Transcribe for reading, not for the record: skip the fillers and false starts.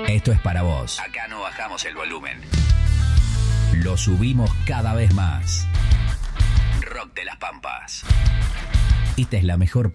Esto es para vos. Acá no bajamos el volumen. Lo subimos cada vez más. Rock de las Pampas. Esta es la mejor